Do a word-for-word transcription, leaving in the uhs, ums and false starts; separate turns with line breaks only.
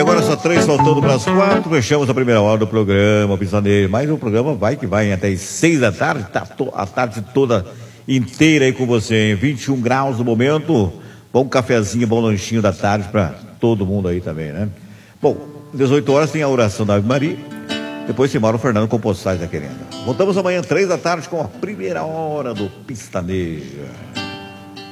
agora só três faltando para as quatro, fechamos a primeira hora do programa Pistaneiro. Mas o programa vai que vai até as seis da tarde, tá a tarde toda inteira aí com você, hein? vinte e um graus no momento, bom cafezinho, bom lanchinho da tarde para todo mundo aí também, né? Bom, dezoito horas tem a oração da Ave Maria, depois tem Mauro Fernando com Postais da Querenda. Voltamos amanhã, três da tarde, com a primeira hora do Pistaneiro.